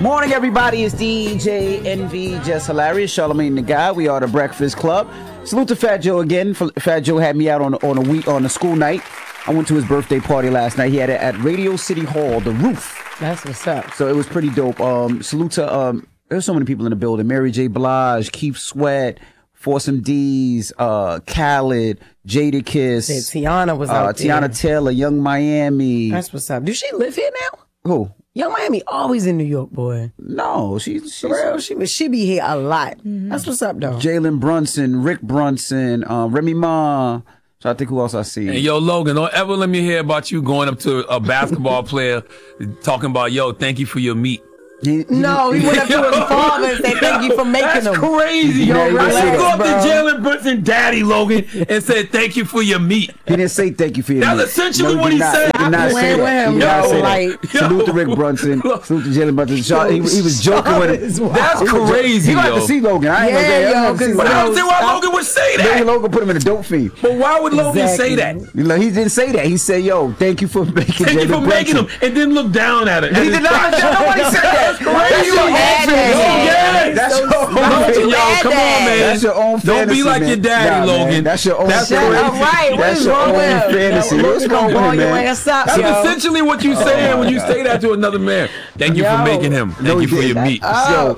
Morning, everybody. It's DJ Envy, Just Hilarious, Charlamagne the Guy. We are the Breakfast Club. Salute to Fat Joe again. Fat Joe had me out on a school night. I went to his birthday party last night. He had it at Radio City Hall, the roof. That's what's up. So it was pretty dope. Salute to there's so many people in the building. Mary J. Blige, Keith Sweat, Foursome D's, Khaled, Jadakiss. Tiana was out there. Tiana Taylor, Young Miami. That's what's up. Do she live here now? Who? Young Miami always in New York, boy. No, she's For real, she be here a lot. Mm-hmm. That's what's up, though. Jalen Brunson, Rick Brunson, Remy Ma. So I think who else I see? Hey, yo, Logan, don't ever let me hear about you going up to a basketball player talking about, yo, thank you for your meat. He went up to his father and said, thank you for making them. That's crazy, yo. Yeah, Let's go up to bro. Jalen Brunson, Daddy Logan, and said, thank you for your meat. He didn't say thank you for your That's meat. essentially No, what he said. He did not say that. He did not say that. Salute to Rick Brunson. Salute to Jalen Brunson. He was joking with it. That's crazy, He got to see Logan. I ain't gonna say But I don't see why Logan would say that. Maybe Logan put him in a dope fiend. But why would Logan say that? You know, he didn't say that. He said, yo, thank you for making Thank you for Jalen making Brunson. him, and then look down at it. He did not. Nobody said that. That's your own fantasy. That's your own fantasy. Yo, come on, man. That's your own fantasy. Don't be like your daddy, Logan. That's your own fantasy. All right, That's your own fantasy. What's wrong with him, man? That's essentially what you saying when you say that to another man. Thank you for making him. Thank you for your meat. Yo,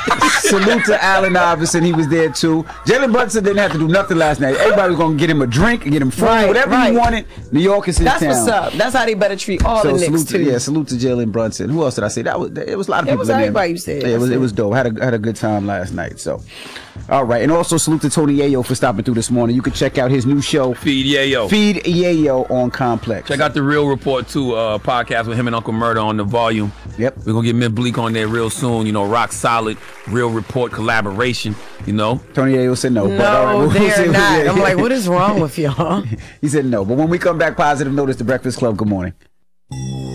salute to Allen Iverson. He was there too. Jalen Brunson didn't have to do nothing last night. Everybody was gonna get him a drink and get him food, whatever he wanted. New York is his town. That's what's up. That's how they better treat all the Knicks too. Salute to Jalen Brunson. Who else did I say? It was a lot of people. It was in there. everybody you said. Yeah, it was dope. Had a good time last night. So, all right, and also salute to Tony Yayo for stopping through this morning. You can check out his new show, Feed Yayo. Feed Yayo on Complex. Check out the Real Report too, podcast with him and Uncle Murder on the volume. Yep. We're gonna get Mint Bleak on there real soon. You know, rock solid, Real Report collaboration. You know, Tony Yayo said no. No, but, all right, we'll they're see. not. I'm like, what is wrong with y'all? He said no. But when we come back, positive notice, the Breakfast Club. Good morning.